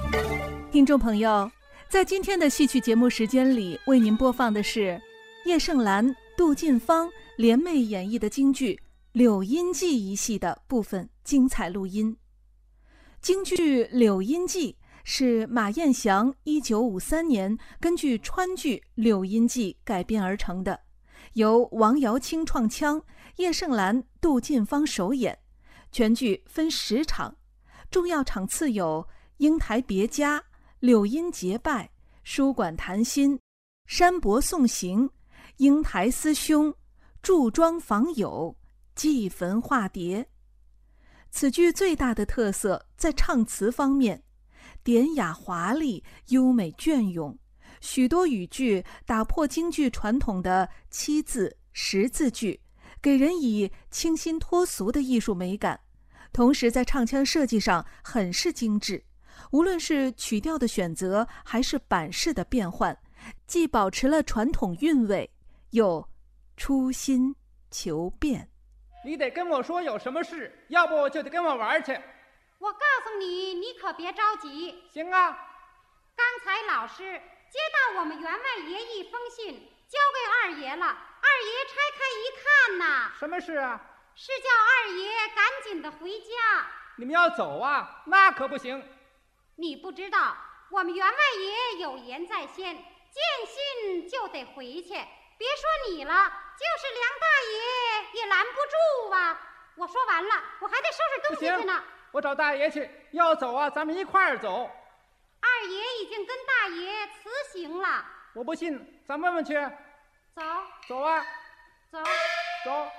听众朋友，在今天的戏曲节目时间里，为您播放的是叶盛兰、杜近芳联袂演绎的京剧《柳阴记》一戏的部分精彩录音。京剧《柳阴记》是马彦祥1953年根据川剧《柳阴记》改编而成的，由王瑶卿创腔，叶盛兰、杜近芳首演。全剧分10场，重要场次有英台别家、柳阴结拜、书馆谈心、山伯送行、英台思兄、祝庄访友、祭坟化蝶。此剧最大的特色在唱词方面，典雅华丽，优美隽永，许多语句打破京剧传统的7字10字句，给人以清新脱俗的艺术美感。同时在唱腔设计上很是精致，无论是曲调的选择还是板式的变换，既保持了传统韵味，又出新求变。 你得跟我说有什么事，要不就得跟我玩去。 我告诉你，你可别着急。 行啊。 刚才老师接到我们员外爷一封信，交给二爷了。二爷拆开一看呐， 什么事啊？ 是叫二爷赶紧的回家。 你们要走啊？那可不行。 你不知道，我们员外爷有言在先，见信就得回去。别说你了，就是梁大爷也拦不住啊。我说完了，我还得收拾东西去呢。 我找大爷去。要走啊，咱们一块儿走。 二爷已经跟大爷辞行了。 我不信，咱问问去。 走。 走啊。 走。 走。